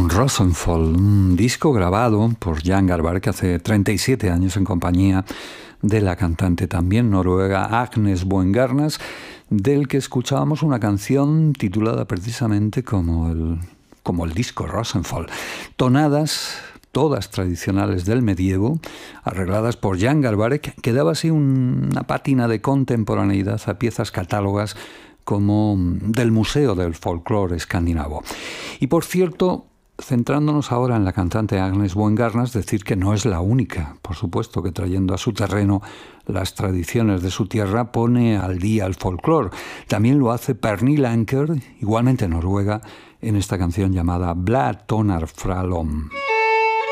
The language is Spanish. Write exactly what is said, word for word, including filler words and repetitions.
Rosenfold, un disco grabado por Jan Garbarek hace treinta y siete años en compañía de la cantante también noruega Agnes Boengarnas, del que escuchábamos una canción titulada precisamente como el, como el disco Rosenfold. Tonadas todas tradicionales del medievo, arregladas por Jan Garbarek, que daba así un, una pátina de contemporaneidad a piezas catálogas como del Museo del Folclore Escandinavo. Y por cierto, centrándonos ahora en la cantante Agnes Boengarnas, decir que no es la única, por supuesto, que trayendo a su terreno las tradiciones de su tierra pone al día el folclore. También lo hace Pernille Anker, igualmente noruega, en esta canción llamada Blad Tonar Fralom.